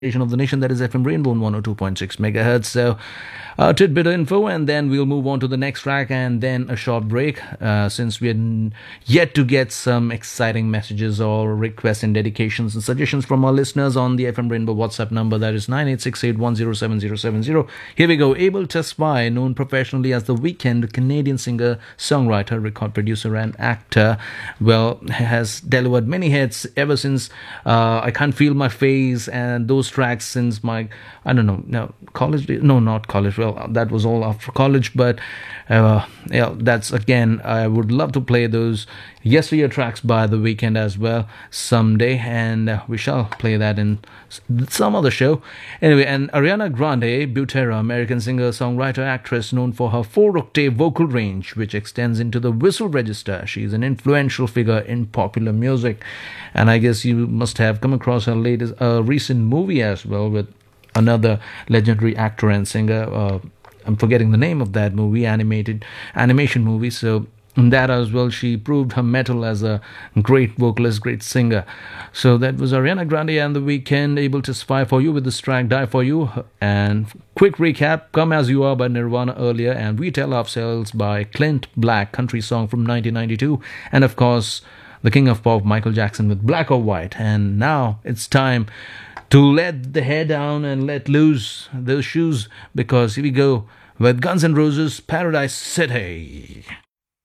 station of the nation, that is FM Rainbow on 102.6 megahertz. So, tidbit of info, and then we'll move on to the next track, and then a short break. Since we're yet to get some exciting messages or requests and dedications and suggestions from our listeners on the FM Rainbow WhatsApp number, that is 9868107070. Here we go. Abel Tesfaye, known professionally as The Weeknd, Canadian singer, songwriter, record producer, and actor, well, has delivered many hits ever since I Can't Feel My Face, and those tracks since my, I don't know, no, college, no, not college, well, that was all after college, but yeah, that's again, I would love to play those yesteryear tracks by The Weeknd as well someday, and we shall play that in some other show. Anyway, and Ariana Grande Butera, American singer, songwriter, actress, known for her 4-octave vocal range, which extends into the whistle register. She's an influential figure in popular music, and I guess you must have come across her latest, recent movie as well with another legendary actor and singer. I'm forgetting the name of that movie, animation movie. So in that as well, she proved her mettle as a great vocalist, great singer. So that was Ariana Grande and The Weeknd, able to spy for you with this track, Die For You. And quick recap, Come As You Are by Nirvana earlier, and We Tell Ourselves by Clint Black, country song from 1992. And of course, the king of pop, Michael Jackson, with Black or White. And now it's time to let the hair down and let loose those shoes, because here we go with Guns N' Roses, Paradise City.